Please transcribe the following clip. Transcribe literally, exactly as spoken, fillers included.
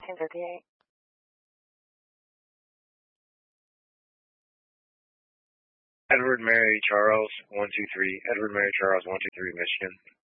fifteen fifty-eight. Edward Mary Charles, one two three. Edward Mary Charles, one two three, Michigan.